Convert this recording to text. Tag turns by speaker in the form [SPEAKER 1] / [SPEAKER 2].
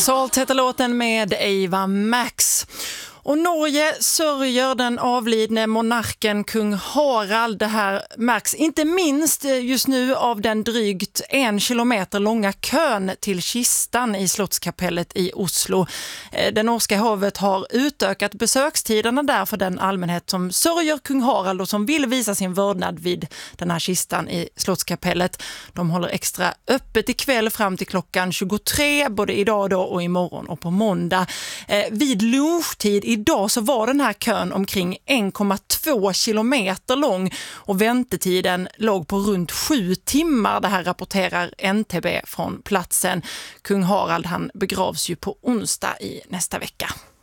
[SPEAKER 1] Salt heter låten med Ava Max. Och Norge sörjer den avlidne monarken kung Harald. Det här märks inte minst just nu av den drygt 1 kilometer långa kön till kistan i Slottskapellet i Oslo. Det norska hovet har utökat besökstiderna där för den allmänhet som sörjer kung Harald och som vill visa sin vördnad vid den här kistan i Slottskapellet. De håller extra öppet ikväll fram till klockan 23, både idag då och imorgon och på måndag. Vid lunchtid idag så var den här kön omkring 1,2 kilometer lång och väntetiden låg på runt 7 timmar. Det här rapporterar NTB från platsen. Kung Harald, han begravs ju på onsdag i nästa vecka.